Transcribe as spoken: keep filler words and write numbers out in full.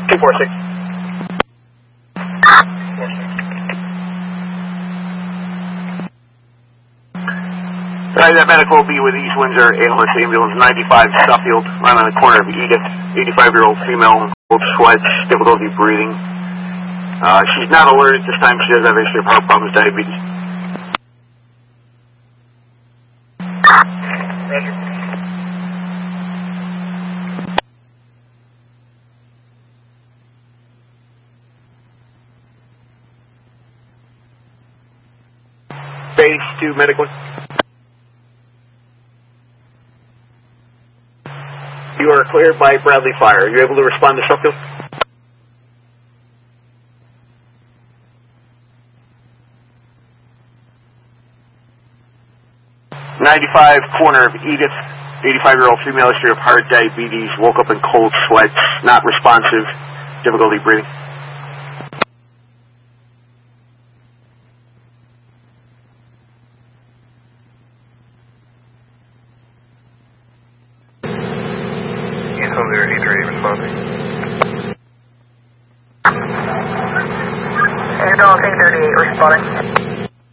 two four six. Alright, that medical will be with East Windsor A L S ambulance ninety-five Suffield, right on the corner of Edith, eighty-five-year-old female, cold sweats, difficulty breathing. Uh, she's not alerted this time. She does have a history of heart problems, diabetes. Roger. Base two medical. You are cleared by Bradley Fire. Are you able to respond to Suffield? ninety-five, corner of Edith, eighty-five-year-old female, history of heart, diabetes, woke up in cold sweats, not responsive, difficulty breathing. East Windsor, eight three eight responding. Adult eight thirty-eight responding.